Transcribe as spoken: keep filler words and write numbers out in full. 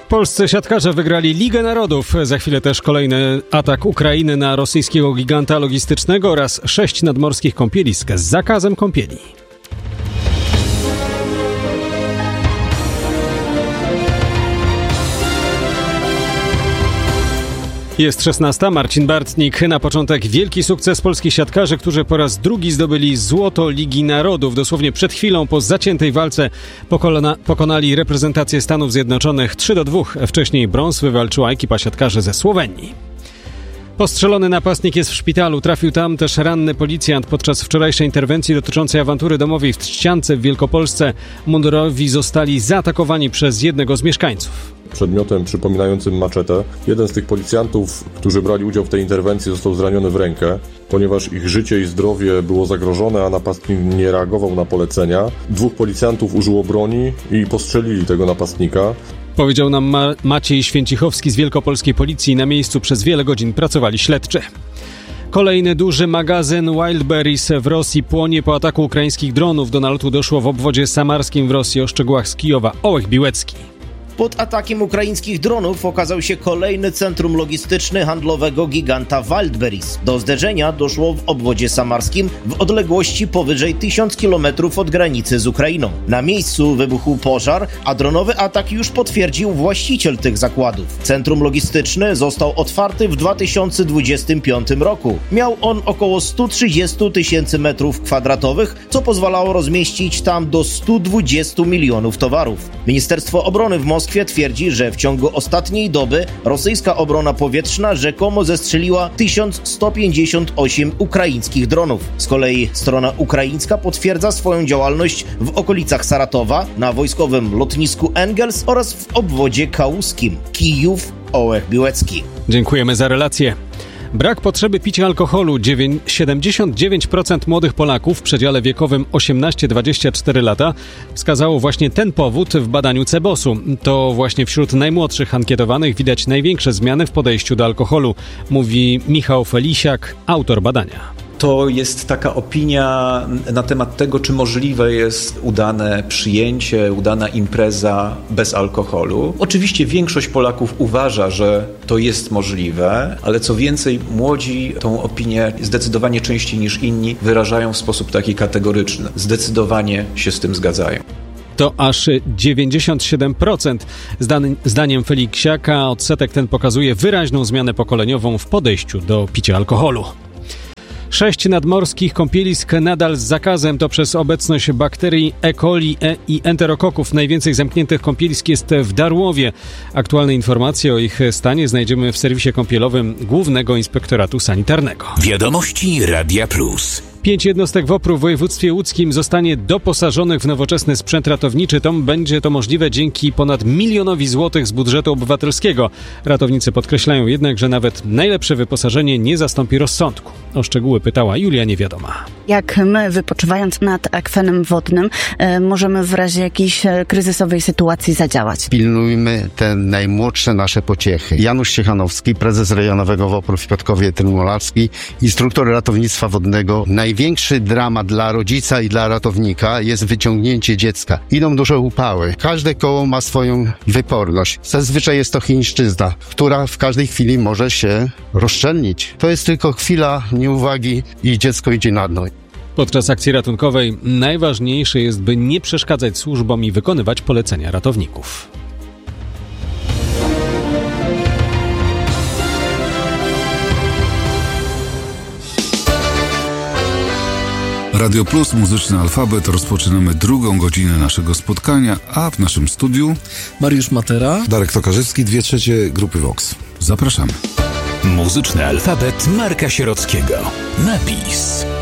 Polscy siatkarze wygrali Ligę Narodów. Za chwilę też kolejny atak Ukrainy na rosyjskiego giganta logistycznego oraz sześć nadmorskich kąpielisk z zakazem kąpieli. Jest szesnasta, Marcin Bartnik. Na początek wielki sukces polskich siatkarzy, którzy po raz drugi zdobyli złoto Ligi Narodów. Dosłownie przed chwilą po zaciętej walce pokona, pokonali reprezentację Stanów Zjednoczonych trzy do dwóch. Wcześniej brąz wywalczyła ekipa siatkarzy ze Słowenii. Postrzelony napastnik jest w szpitalu. Trafił tam też ranny policjant podczas wczorajszej interwencji dotyczącej awantury domowej w Trzciance w Wielkopolsce. Mundurowi zostali zaatakowani przez jednego z mieszkańców. Przedmiotem przypominającym maczetę. Jeden z tych policjantów, którzy brali udział w tej interwencji, został zraniony w rękę, ponieważ ich życie i zdrowie było zagrożone, a napastnik nie reagował na polecenia. Dwóch policjantów użyło broni i postrzelili tego napastnika. Powiedział nam Ma- Maciej Święcichowski z Wielkopolskiej Policji. Na miejscu przez wiele godzin pracowali śledczy. Kolejny duży magazyn Wildberries w Rosji płonie po ataku ukraińskich dronów. Do nalotu doszło w obwodzie samarskim w Rosji. O szczegółach z Kijowa Ołech Biłecki. Pod atakiem ukraińskich dronów okazał się kolejny centrum logistyczny handlowego giganta Wildberries. Do zderzenia doszło w obwodzie samarskim w odległości powyżej tysiąc kilometrów od granicy z Ukrainą. Na miejscu wybuchł pożar, a dronowy atak już potwierdził właściciel tych zakładów. Centrum logistyczne został otwarty w dwa tysiące dwudziestym piątym roku. Miał on około sto trzydzieści tysięcy metrów kwadratowych, co pozwalało rozmieścić tam do sto dwadzieścia milionów towarów. Ministerstwo Obrony w Moskwie twierdzi, że w ciągu ostatniej doby rosyjska obrona powietrzna rzekomo zestrzeliła tysiąc sto pięćdziesiąt osiem ukraińskich dronów. Z kolei strona ukraińska potwierdza swoją działalność w okolicach Saratowa, na wojskowym lotnisku Engels oraz w obwodzie kałuskim. Kijów, Ołech Biłecki. Dziękujemy za relację. Brak potrzeby picia alkoholu. siedemdziesiąt dziewięć procent młodych Polaków w przedziale wiekowym osiemnaście do dwudziestu czterech lat wskazało właśnie ten powód w badaniu Cebosu. To właśnie wśród najmłodszych ankietowanych widać największe zmiany w podejściu do alkoholu, mówi Michał Felisiak, autor badania. To jest taka opinia na temat tego, czy możliwe jest udane przyjęcie, udana impreza bez alkoholu. Oczywiście większość Polaków uważa, że to jest możliwe, ale co więcej, młodzi tą opinię zdecydowanie częściej niż inni wyrażają w sposób taki kategoryczny. Zdecydowanie się z tym zgadzają. To aż dziewięćdziesiąt siedem procent. Zdan- zdaniem Feliksiaka odsetek ten pokazuje wyraźną zmianę pokoleniową w podejściu do picia alkoholu. Sześć nadmorskich kąpielisk nadal z zakazem to przez obecność bakterii E. coli i enterokoków. Najwięcej zamkniętych kąpielisk jest w Darłowie. Aktualne informacje o ich stanie znajdziemy w serwisie kąpielowym Głównego Inspektoratu Sanitarnego. Wiadomości Radia Plus. Pięć jednostek W O P R u w województwie łódzkim zostanie doposażonych w nowoczesny sprzęt ratowniczy. To będzie to możliwe dzięki ponad milionowi złotych z budżetu obywatelskiego. Ratownicy podkreślają jednak, że nawet najlepsze wyposażenie nie zastąpi rozsądku. O szczegóły pytała Julia Niewiadoma. Jak my, wypoczywając nad akwenem wodnym, e, możemy w razie jakiejś e, kryzysowej sytuacji zadziałać? Pilnujmy te najmłodsze nasze pociechy. Janusz Ciechanowski, prezes rejonowego W O P R u w Piotrkowie Trybunalskiej, instruktor ratownictwa wodnego. Największy dramat dla rodzica i dla ratownika jest wyciągnięcie dziecka. Idą duże upały. Każde koło ma swoją wyporność. Zazwyczaj jest to chińszczyzna, która w każdej chwili może się rozszczelnić. To jest tylko chwila nieuwagi i dziecko idzie na dno. Podczas akcji ratunkowej najważniejsze jest, by nie przeszkadzać służbom i wykonywać polecenia ratowników. Radio Plus, Muzyczny Alfabet. Rozpoczynamy drugą godzinę naszego spotkania, a w naszym studiu Mariusz Matera, Darek Tokarzewski, dwie trzecie grupy Vox. Zapraszamy. Muzyczny Alfabet Marka Sierockiego. Napis.